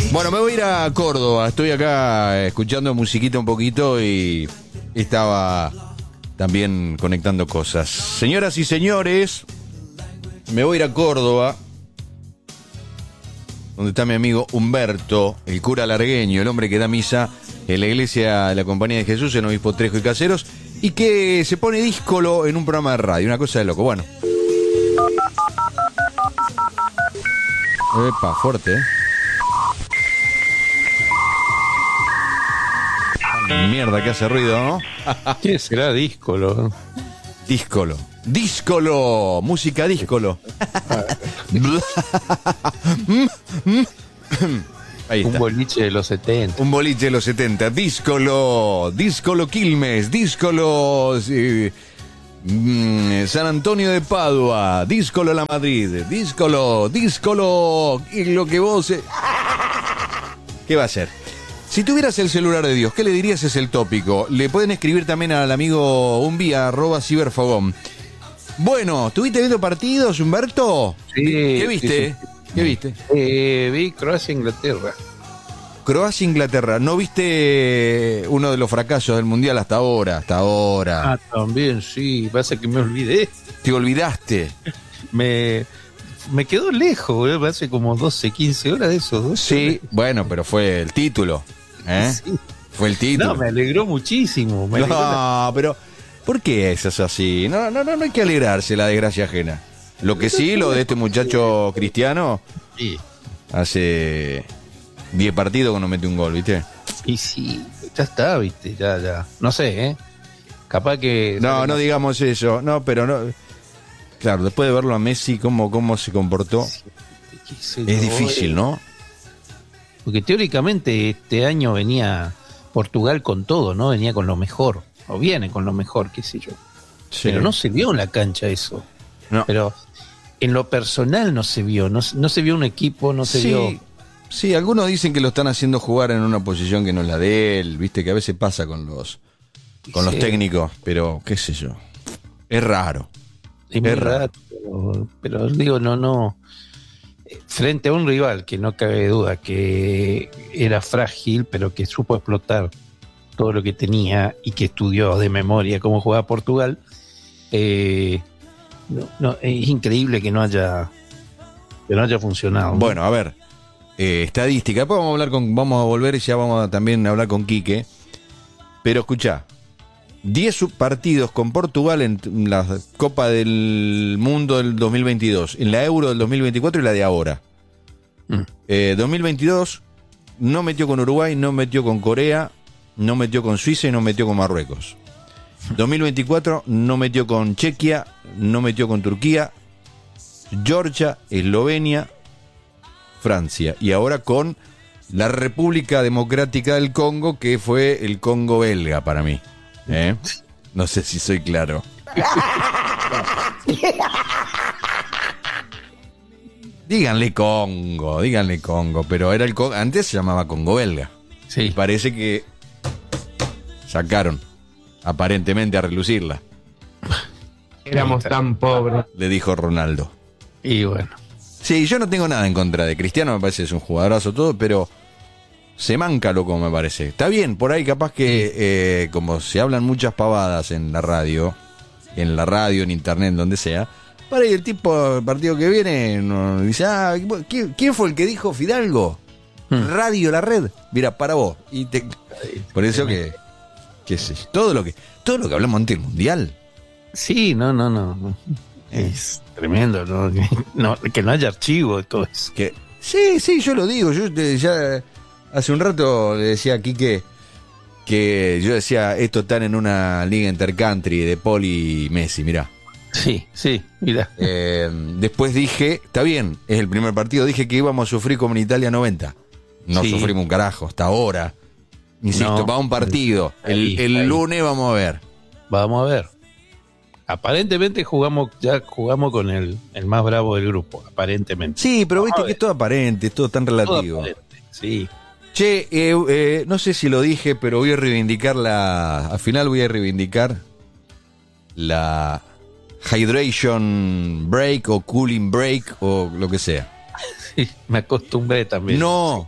Bueno, me voy a ir a Córdoba. Estoy acá escuchando musiquita un poquito y estaba también conectando cosas. Señoras y señores, me voy a ir a Córdoba, donde está mi amigo Humberto, el cura largueño, el hombre que da misa en la iglesia de la Compañía de Jesús, en Obispo Trejo y Caseros, y que se pone díscolo en un programa de radio, una cosa de loco. Bueno. Epa, fuerte, ¿eh? Mierda, que hace ruido, ¿no? ¿Qué será díscolo? Díscolo. Díscolo. Música díscolo. Ahí está. Un boliche de los 70. Un boliche de los 70. Díscolo. Díscolo Quilmes. Díscolo San Antonio de Padua. Díscolo La Madrid. Díscolo. Y lo que vos... ¿Qué va a hacer? Si tuvieras el celular de Dios, ¿qué le dirías? Es el tópico. Le pueden escribir también al amigo Umbia, @ciberfogón. Bueno, ¿estuviste viendo partidos, Humberto? Sí. ¿Qué viste? Sí. ¿Qué viste? Vi Croacia-Inglaterra. Croacia-Inglaterra. ¿No viste uno de los fracasos del Mundial hasta ahora? Ah, también, sí. Pasa que me olvidé. ¿Te olvidaste? Me quedó lejos, hace como 12, 15 horas de esos dos. Sí, bueno, pero fue el título. Sí. Fue el título. No, me alegró muchísimo. No, pero ¿por qué eso es así? No hay que alegrarse la desgracia ajena. Lo que sí, lo de este muchacho Cristiano, sí. Hace 10 partidos que no mete un gol, ¿viste? Y sí, ya está, ¿viste? Ya. No sé, ¿eh? Capaz que... No digamos eso. No, pero no... Claro, después de verlo a Messi, cómo se comportó, es difícil, ¿no? Porque teóricamente este año venía Portugal con todo, ¿no? Venía con lo mejor, o viene con lo mejor, qué sé yo. Sí. Pero no se vio en la cancha eso. No. Pero en lo personal no se vio, no se vio un equipo, no se vio... Sí, algunos dicen que lo están haciendo jugar en una posición que no es la de él, viste, que a veces pasa con los técnicos, pero qué sé yo, es raro. Es muy raro, pero digo, no. Frente a un rival que no cabe duda que era frágil, pero que supo explotar todo lo que tenía y que estudió de memoria cómo jugaba Portugal, es increíble que no haya funcionado, ¿no? Bueno, a ver, estadística. Después vamos a volver y ya vamos a también hablar con Quique. Pero escuchá. 10 partidos con Portugal en la Copa del Mundo del 2022, en la Euro del 2024 y la de ahora. 2022 no metió con Uruguay, no metió con Corea, no metió con Suiza y no metió con Marruecos. 2024 no metió con Chequia, no metió con Turquía, Georgia, Eslovenia, Francia. Y ahora con la República Democrática del Congo, que fue el Congo belga para mí. No sé si soy claro. Díganle Congo, pero era antes se llamaba Congo belga. Sí. Y parece que sacaron aparentemente a relucirla. Éramos tan pobres. Le dijo Ronaldo. Y bueno. Sí, yo no tengo nada en contra de Cristiano, me parece que es un jugadorazo todo, pero se manca, loco, me parece. Está bien, por ahí capaz que como se hablan muchas pavadas en la radio, en internet, donde sea, para ahí el tipo, el partido que viene, dice, ¿quién fue el que dijo Fidalgo? Radio La Red. Mira, para vos. Por eso que sé, todo lo que hablamos antes del Mundial. Sí, no. Es tremendo, ¿no? Que no haya archivo de todo eso. Sí, yo lo digo. Yo ya hace un rato le decía a Quique que yo decía, esto están en una liga intercountry de Poli y Messi, mirá. Sí, mirá. Después dije, está bien, es el primer partido, dije que íbamos a sufrir como en Italia 90. No sufrimos un carajo, hasta ahora. Insisto, va un partido. El lunes vamos a ver. Vamos a ver. Aparentemente jugamos con el más bravo del grupo, aparentemente. Sí, pero viste que es todo aparente, es todo tan relativo. Sí. Che, no sé si lo dije, pero voy a reivindicar al final voy a reivindicar la hydration break o cooling break o lo que sea. Sí, me acostumbré también. No,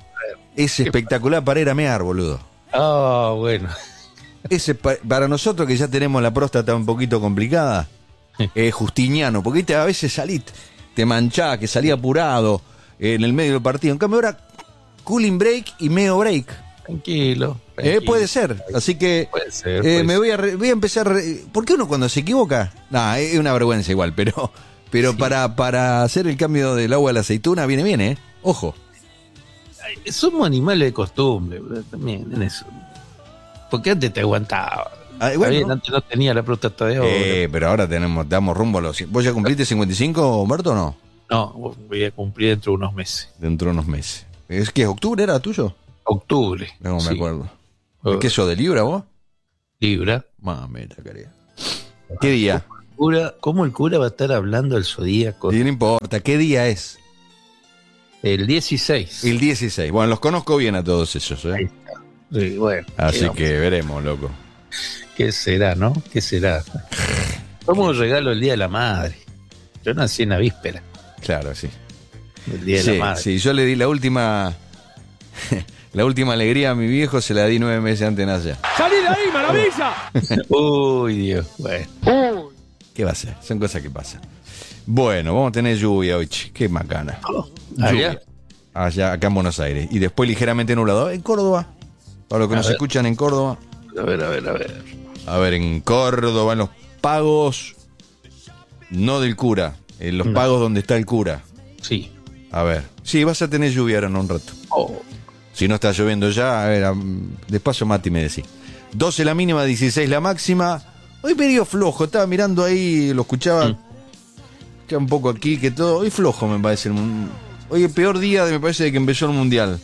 Es espectacular para ir a mear, boludo. Ah, bueno. Para nosotros que ya tenemos la próstata un poquito complicada, es justiniano, porque ¿viste? A veces salís, te manchás, que salí apurado en el medio del partido. En cambio ahora, cooling break y meo break. Tranquilo. Puede ser, así que Puede ser. me voy a empezar. ¿Por qué uno cuando se equivoca? Nah, es una vergüenza igual, pero sí. para hacer el cambio del agua a la aceituna viene bien, ojo. Somos animales de costumbre, bro, también en eso. Porque antes te aguantaba. Bueno, bien, antes no tenía la próstata de oro. Pero ahora damos rumbo a los... ¿Vos ya cumpliste 55, Humberto, o no? No, voy a cumplir dentro de unos meses. Dentro de unos meses. ¿Es que octubre era tuyo? Octubre. No sí. me acuerdo. ¿Qué eso de Libra vos? Libra. Mameta, querida. ¿Qué día? ¿Cómo el cura va a estar hablando del zodíaco? Y no importa, ¿qué día es? El 16. El 16. Bueno, los conozco bien a todos esos, Ahí está. Sí, bueno. Así que veremos, loco. ¿Qué será, no? ¿Qué será? Como un regalo el Día de la Madre. Yo nací en la víspera. Claro, sí. El Día de la Madre. Sí, yo le di la última alegría a mi viejo, se la di 9 meses antes de nacer. ¡Salí de ahí, maravilla! Uy, Dios. Bueno. ¿Qué va a ser? Son cosas que pasan. Bueno, vamos a tener lluvia hoy. Qué macana. ¿Allá? Allá, acá en Buenos Aires. Y después ligeramente nublado. En Córdoba. Para los que nos escuchan en Córdoba. A ver. A ver, en Córdoba, en los pagos. No del cura. En los pagos donde está el cura. Sí. A ver. Sí, vas a tener lluvia ahora en un rato. Si no está lloviendo ya, a ver, despacio Mati me decís. 12 la mínima, 16 la máxima. Hoy medio flojo, estaba mirando ahí, lo escuchaba un poco aquí, que todo. Hoy flojo me parece. Hoy el peor día me parece de que empezó el Mundial.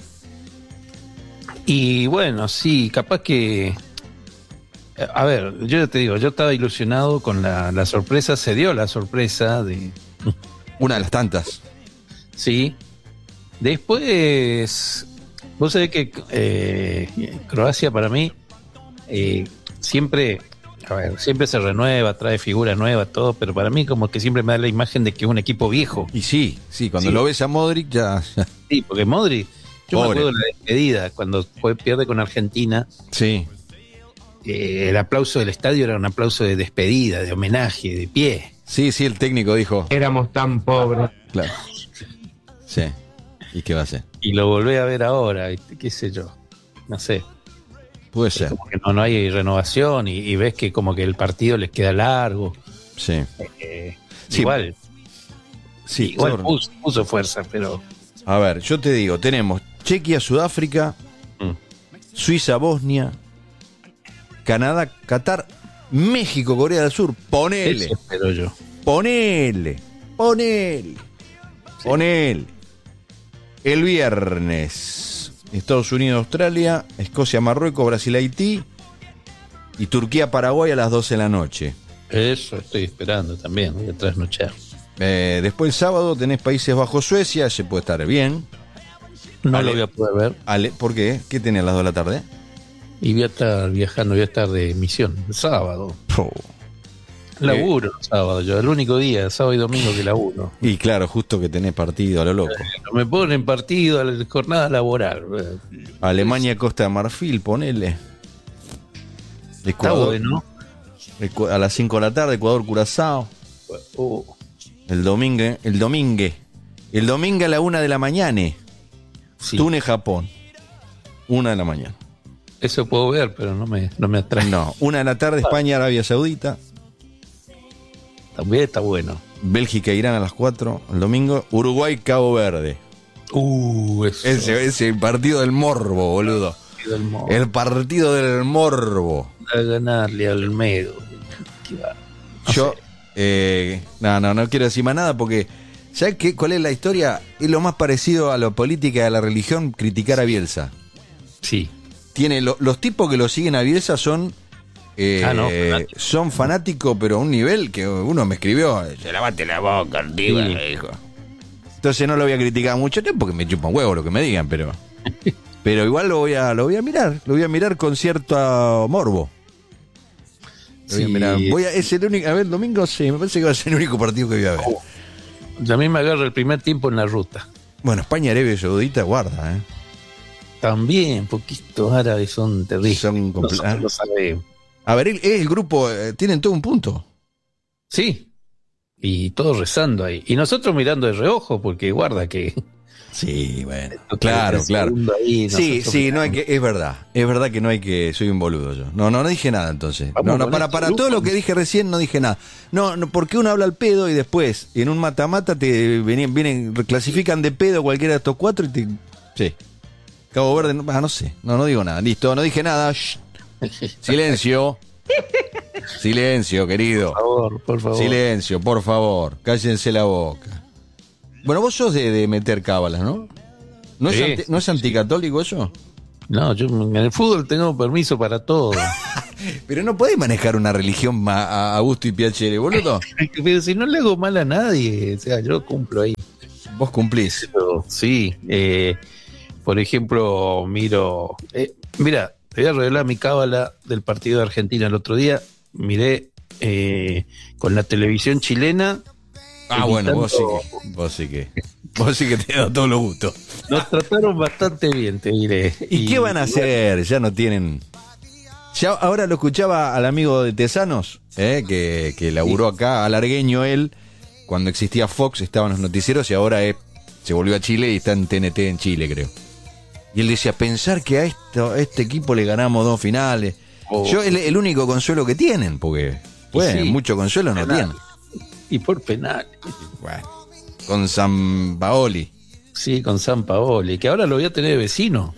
Y bueno, sí, capaz que... A ver, yo ya te digo, yo estaba ilusionado con la sorpresa, se dio la sorpresa de... Una de las tantas. Sí. Después, vos sabés que Croacia para mí siempre se renueva, trae figuras nuevas, todo, pero para mí como que siempre me da la imagen de que es un equipo viejo. Y sí, cuando lo ves a Modric ya... Sí, porque Modric, yo Pobre. me acuerdo de la despedida, cuando pierde con Argentina, Sí. el aplauso del estadio era un aplauso de despedida, de homenaje, de pie. Sí, el técnico dijo. Éramos tan pobres. Claro. Sí. ¿Y qué va a hacer? Y lo volvé a ver ahora, qué sé yo, no sé. Puede ser. Como que no hay renovación y ves que como que el partido les queda largo. Sí. Sí. Igual Sí. puso fuerza, pero... A ver, yo te digo, tenemos Chequia, Sudáfrica, Suiza, Bosnia, Canadá, Qatar, México, Corea del Sur. Ponele. Eso espero yo. Ponele. El viernes, Estados Unidos, Australia, Escocia, Marruecos, Brasil, Haití y Turquía, Paraguay a las 12 de la noche. Eso estoy esperando también, voy a trasnochar. Después el sábado tenés Países Bajos, Suecia, se puede estar bien. No lo voy a poder ver. ¿Por qué? ¿Qué tenés a las 2 de la tarde? Y voy a estar viajando, voy a estar de misión, el sábado. Laburo el sábado, yo, el único día, sábado y domingo que laburo. Y claro, justo que tenés partido a lo loco. Me ponen partido a la jornada laboral. Alemania, Costa de Marfil, ponele. Está bueno. A las 5 de la tarde, Ecuador, Curazao. El domingo a la 1 de la mañana. Sí. Túnez, Japón. 1 de la mañana. Eso puedo ver, pero no me atrae. No, 1 de la tarde, España, Arabia Saudita. También está bueno. Bélgica, Irán a las 4 el domingo. Uruguay, Cabo Verde. Eso. Ese partido del morbo, boludo. El partido del morbo. A ganarle al Olmedo. Yo, no quiero decir más nada porque, ¿sabes cuál es la historia? Es lo más parecido a la política y a la religión, criticar a Bielsa. Sí. Tiene los tipos que lo siguen a Bielsa son son fanáticos, pero a un nivel que uno me escribió, se lavate la boca, tío, me dijo. Entonces no lo voy a criticar mucho tiempo porque me chupa un huevo lo que me digan, pero igual lo voy a mirar con cierto morbo. Lo voy a mirar. Es el único, a ver, el domingo sí, me parece que va a ser el único partido que voy a ver. Ya a mí me agarra el primer tiempo en la ruta. Bueno, España, Arabia Saudita, guarda, También, porque estos árabes son terribles. Son Nosotros lo sabemos. A ver, el grupo, tienen todo un punto. Sí, y todos rezando ahí. Y nosotros mirando de reojo, porque guarda que... Sí, bueno, claro. Ahí, Sí, no hay que, es verdad que no hay que, soy un boludo yo. No dije nada entonces. Para todo lo que dije recién no dije nada. No, porque uno habla al pedo y después en un mata-mata te vienen, clasifican de pedo cualquiera de estos cuatro y te... Sí. Cabo Verde, no sé, no digo nada, listo, no dije nada. Shh. Silencio. Silencio, querido. Por favor. Silencio, por favor, cállense la boca. Bueno, vos sos de meter cábalas, ¿no? ¿No es anticatólico eso? No, yo en el fútbol tengo permiso para todo. Pero no podés manejar una religión a gusto y piacere, boludo. Pero si no le hago mal a nadie, o sea, yo cumplo ahí. Vos cumplís. Pero, sí, por ejemplo, mira, te voy a revelar mi cábala del partido de Argentina el otro día. Miré con la televisión chilena. Bueno, vos sí que te da todos los gustos. Nos trataron bastante bien, te diré. ¿Y qué van a hacer? Ya no tienen... Ya ahora lo escuchaba al amigo de Tesanos, que laburó acá, alargueño él, cuando existía Fox, estaba en los noticieros y ahora se volvió a Chile y está en TNT en Chile, creo. Y él decía, pensar que a este equipo le ganamos 2 finales. Yo el único consuelo que tienen, porque mucho consuelo no tienen. Y por penal. Bueno, con San Paoli. Sí, con San Paoli, que ahora lo voy a tener de vecino.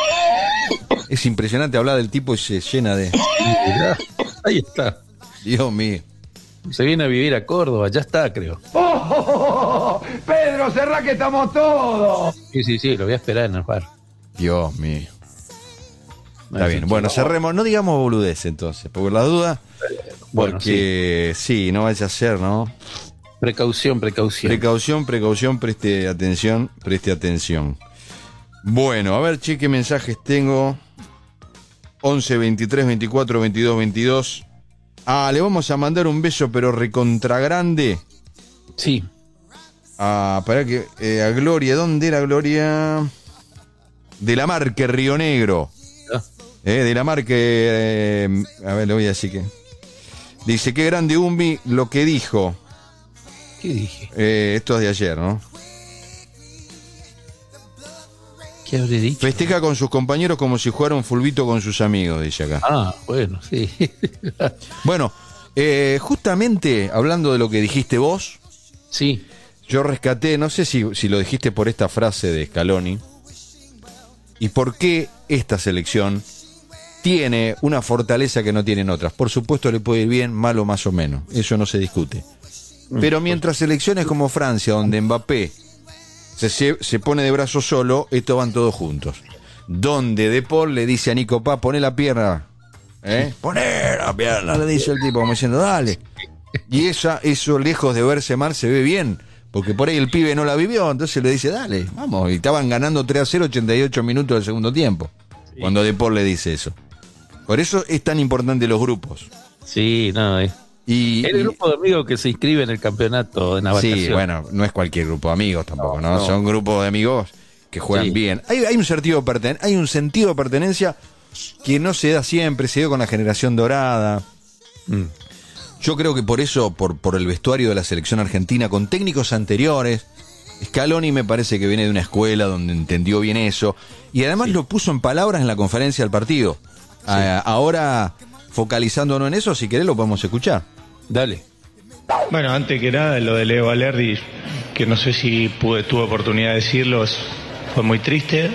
Es impresionante hablar del tipo y se llena de... Mirá, ahí está. Dios mío. Se viene a vivir a Córdoba, ya está, creo. Pedro, cerrá que estamos todos. Sí, lo voy a esperar en el bar. Dios mío. Está bien, bueno, cerremos, no digamos boludez entonces, por la duda, porque sí, no vaya a ser, ¿no? Precaución. Precaución, preste atención. Bueno, a ver, che, qué mensajes tengo. 11 23 24 22 22. Le vamos a mandar un beso, pero recontra grande. Sí. Para que a Gloria, ¿dónde era Gloria? De la Marque, Río Negro. De la Marque, a ver, le voy a decir que... Dice, qué grande Umbi lo que dijo. ¿Qué dije? Esto es de ayer, ¿no? ¿Qué habré dicho? Festeja con sus compañeros como si jugara un fulbito con sus amigos, dice acá. Bueno, sí. Bueno, justamente hablando de lo que dijiste vos, sí, yo rescaté, no sé si lo dijiste por esta frase de Scaloni, y por qué esta selección tiene una fortaleza que no tienen otras. Por supuesto le puede ir bien, mal o más o menos, eso no se discute. Pero mientras selecciones como Francia, donde Mbappé se pone de brazo solo, estos van todos juntos. Donde De Paul le dice a Nico Paz, poné la pierna, poné la pierna, le dice el tipo como diciendo, dale. Y eso lejos de verse mal se ve bien, porque por ahí el pibe no la vivió, entonces le dice, dale, vamos. Y estaban ganando 3-0, 88 minutos del segundo tiempo, cuando De Paul le dice eso. Por eso es tan importante los grupos. Sí, no, el grupo de amigos que se inscribe en el campeonato de natación. Sí, bueno, no es cualquier grupo de amigos tampoco, ¿no? Son grupos de amigos que juegan bien. Hay un sentido de pertenencia que no se da siempre, se dio con la generación dorada. Yo creo que por eso, por el vestuario de la selección argentina, con técnicos anteriores, Scaloni me parece que viene de una escuela donde entendió bien eso, y además lo puso en palabras en la conferencia del partido. Ahora, focalizándonos en eso, si querés lo podemos escuchar. Dale. Bueno, antes que nada, lo de Leo Valerdi, que no sé si tuve oportunidad de decirlo, fue muy triste.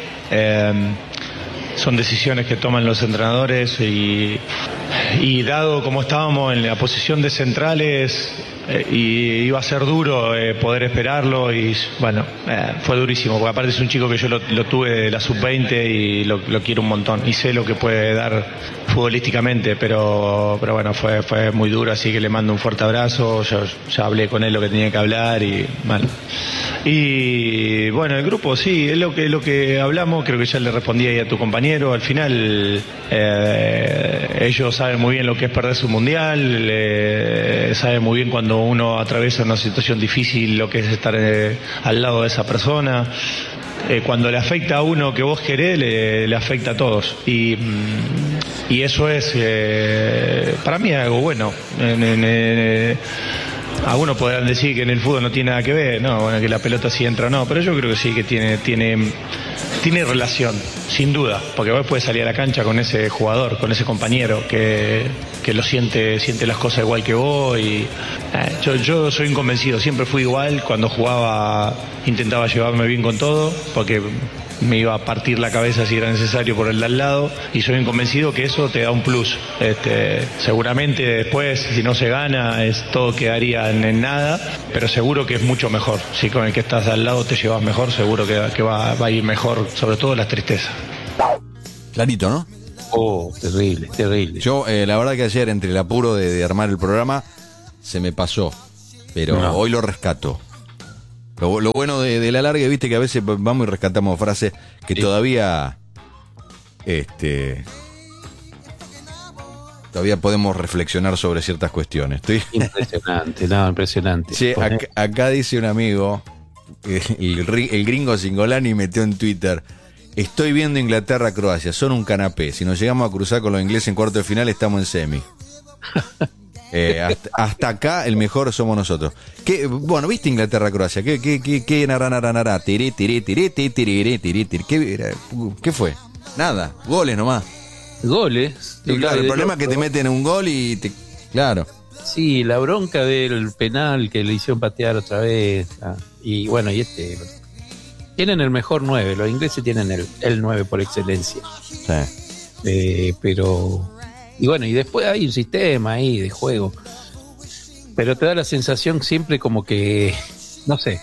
Son decisiones que toman los entrenadores y dado como estábamos en la posición de centrales, y iba a ser duro poder esperarlo, y bueno, fue durísimo, porque aparte es un chico que yo lo tuve de la sub-20 y lo quiero un montón y sé lo que puede dar futbolísticamente, pero bueno, fue muy duro, así que le mando un fuerte abrazo. Yo ya hablé con él lo que tenía que hablar y bueno. Y bueno, el grupo sí, es lo que hablamos, creo que ya le respondí ahí a tu compañero. Al final ellos saben muy bien lo que es perderse un mundial, saben muy bien cuando uno atraviesa una situación difícil lo que es estar al lado de esa persona. cuando le afecta a uno que vos querés, le afecta a todos. Y eso es, para mí es algo bueno. Algunos podrán decir que en el fútbol no tiene nada que ver, no, bueno, que la pelota sí entra o no, pero yo creo que sí, que tiene relación, sin duda, porque vos puedes salir a la cancha con ese jugador, con ese compañero que lo siente las cosas igual que vos y yo soy inconvencido, siempre fui igual, cuando jugaba intentaba llevarme bien con todo, porque me iba a partir la cabeza si era necesario por el de al lado, y soy inconvencido que eso te da un plus. Seguramente después, si no se gana, todo quedaría en nada, pero seguro que es mucho mejor. Si con el que estás al lado te llevas mejor, seguro que va a ir mejor, sobre todo las tristezas. Clarito, ¿no? Oh, terrible, terrible. Yo, la verdad que ayer, entre el apuro de armar el programa, se me pasó, pero hoy lo rescato. Lo bueno de la larga, viste que a veces vamos y rescatamos frases que todavía podemos reflexionar sobre ciertas cuestiones. Impresionante. Sí, acá dice un amigo, el gringo Singolani metió en Twitter: estoy viendo Inglaterra-Croacia, son un canapé. Si nos llegamos a cruzar con los ingleses en cuarto de final, estamos en semi. Hasta acá el mejor somos nosotros. Bueno, ¿viste Inglaterra-Croacia? ¿Qué nará? Tiré. ¿Qué fue? Nada, goles nomás. Goles. Sí, claro, el problema es que te meten un gol y claro. Sí, la bronca del penal que le hicieron patear otra vez. Y bueno, tienen el mejor 9, los ingleses tienen el 9 por excelencia. Sí. Pero... Y bueno, y después hay un sistema ahí de juego. Pero te da la sensación siempre como que, no sé,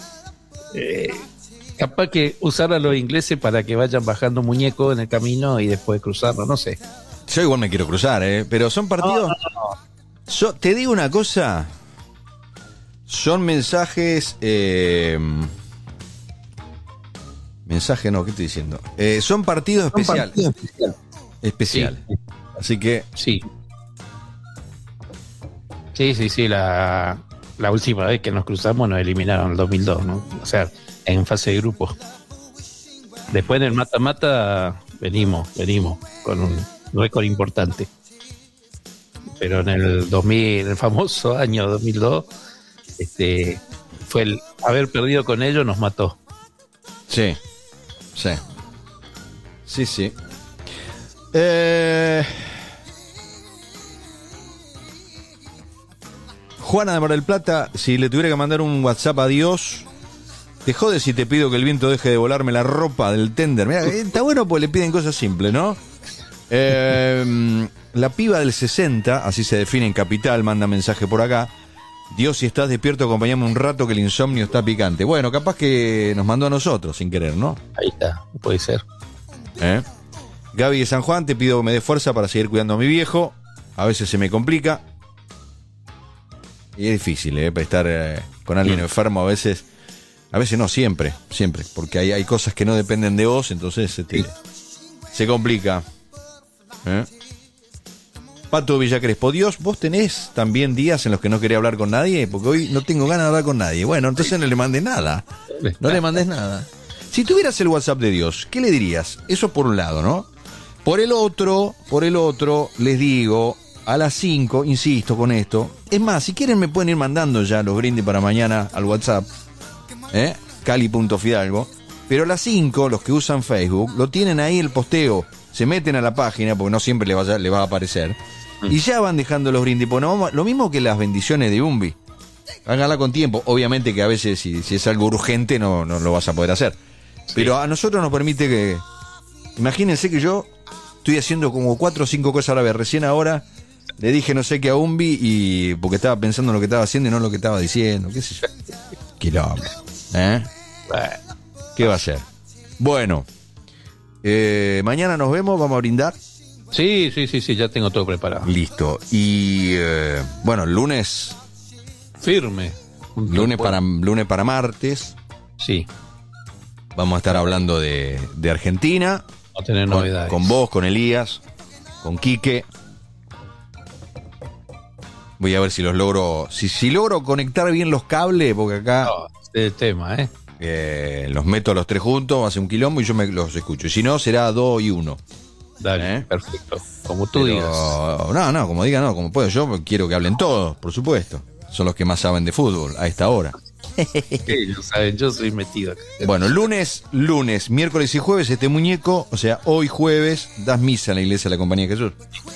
capaz que usar a los ingleses para que vayan bajando muñecos en el camino y después cruzarlo, no sé. Yo igual me quiero cruzar, pero son partidos... No. Te digo una cosa, son mensajes... mensaje no, ¿qué estoy diciendo? Son partidos especiales. Especial. Sí. Así que... Sí, la última vez que nos cruzamos nos eliminaron en el 2002, ¿no? O sea, en fase de grupos. Después en el mata-mata venimos con un récord importante. Pero en el 2000, en el famoso año 2002, fue el haber perdido con ellos nos mató. Sí. Juana de Mar del Plata: si le tuviera que mandar un WhatsApp a Dios, te jode si te pido que el viento deje de volarme la ropa del tender. Mirá, está bueno porque le piden cosas simples, ¿no? La piba del 60, así se define en Capital, manda mensaje por acá: Dios, si estás despierto, acompañame un rato que el insomnio está picante. Bueno, capaz que nos mandó a nosotros sin querer, ¿no? Ahí está, puede ser. Gaby de San Juan: te pido que me dé fuerza para seguir cuidando a mi viejo. A veces se me complica. Y es difícil, para estar con alguien enfermo a veces no, siempre, porque hay cosas que no dependen de vos, entonces se complica. Pato Villa Crespo: Dios, vos tenés también días en los que no querés hablar con nadie, porque hoy no tengo ganas de hablar con nadie. Bueno, entonces no le mandes nada. No le mandes nada. Si tuvieras el WhatsApp de Dios, ¿qué le dirías? Eso por un lado, ¿no? Por el otro, les digo, a las 5, insisto con esto. Es más, si quieren me pueden ir mandando ya los brindis para mañana al WhatsApp, cali.fidalgo. Pero a las 5, los que usan Facebook, lo tienen ahí el posteo. Se meten a la página, porque no siempre le va a aparecer. Y ya van dejando los brindis. Bueno, lo mismo que las bendiciones de Umbi. Háganla con tiempo. Obviamente que a veces, si es algo urgente, no lo vas a poder hacer. Sí. Pero a nosotros nos permite que... Imagínense que yo estoy haciendo como 4 o 5 cosas a la vez. Recién ahora le dije no sé qué a Umbi, y porque estaba pensando en lo que estaba haciendo y no en lo que estaba diciendo. ¿Qué sé yo? Quilombo. ¿Qué va a ser? Bueno, mañana nos vemos, vamos a brindar. Sí, ya tengo todo preparado. Listo. Y bueno, lunes... Firme. Lunes para martes. Sí. Vamos a estar hablando de Argentina. Vamos a tener novedades. Con vos, con Elías, con Quique. Voy a ver si los logro. Si logro conectar bien los cables, porque acá. No, este es el tema, los meto a los 3 juntos, hace un quilombo y yo los escucho. Y si no, será 2 y 1. Dale, perfecto. Como tú digas. No, como diga, no, como puedo. Yo quiero que hablen todos, por supuesto. Son los que más saben de fútbol a esta hora. Ellos saben, yo soy metido acá. Bueno, lunes, miércoles y jueves, este muñeco, o sea, hoy jueves, das misa en la iglesia de la Compañía de Jesús.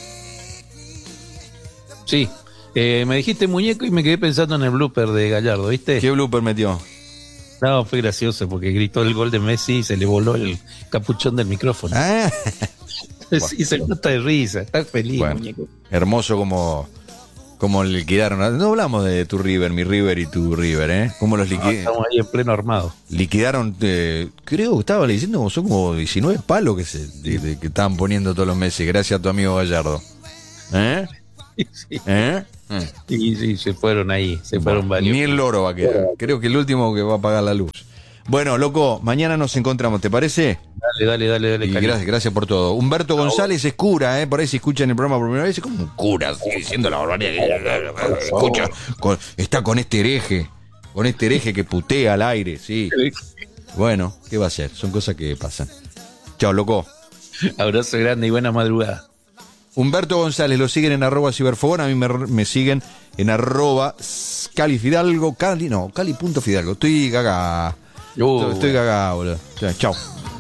Sí, me dijiste muñeco y me quedé pensando en el blooper de Gallardo, ¿viste? ¿Qué blooper metió? No, fue gracioso porque gritó el gol de Messi y se le voló el capuchón del micrófono. Ah, Sí, se nota de risa, está feliz, bueno, muñeco. hermoso como liquidaron. No hablamos de tu River, mi River y tu River, ¿eh? ¿Cómo los liquidaron? Estamos ahí en pleno armado. Liquidaron, creo que estaba diciendo, son como 19 palos que estaban poniendo todos los meses, gracias a tu amigo Gallardo. ¿Eh? Sí, ¿Eh? sí, se fueron ahí, fueron varios. Ni el loro va a quedar. Creo que el último que va a apagar la luz. Bueno, loco, mañana nos encontramos, ¿te parece? Dale. Y gracias por todo. Humberto González es cura, por ahí se escucha en el programa por primera vez, como un cura, sigue diciendo la barbaridad. Escucha, está con este hereje que putea al aire, sí. Bueno, ¿qué va a hacer? Son cosas que pasan. Chao, loco. Abrazo grande y buena madrugada. Humberto González, lo siguen en @ciberfogón, a mí me siguen en @califidalgo, cali.fidalgo. Estoy gaga. Estoy gaga, boludo. Chao.